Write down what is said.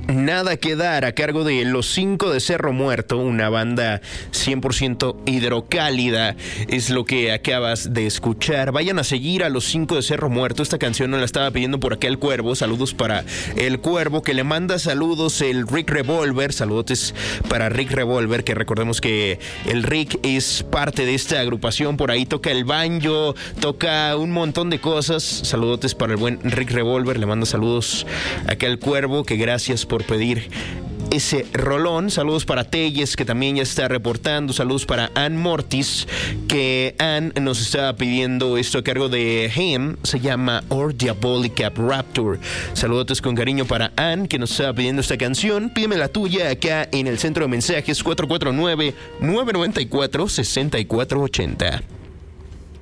Nada que dar, a cargo de Los 5 de Cerro Muerto, una banda 100% hidrocálida, es lo que acabas de escuchar. Vayan a seguir a Los 5 de Cerro Muerto. Esta canción nos la estaba pidiendo por acá el Cuervo. Saludos para el Cuervo, que le manda saludos el Rick Revolver. Saludotes para Rick Revolver, que recordemos que el Rick es parte de esta agrupación. Por ahí toca el banjo, toca un montón de cosas. Saludotes para el buen Rick Revolver. Le manda saludos acá el Cuervo, que gracias por pedir ese rolón. Saludos para Telles, que también ya está reportando. Saludos para Ann Mortis, que Ann nos estaba pidiendo esto a cargo de Him. Se llama Or Diabolica Rapture. Saludos con cariño para Ann, que nos estaba pidiendo esta canción. Pídeme la tuya acá en el centro de mensajes 449-994-6480.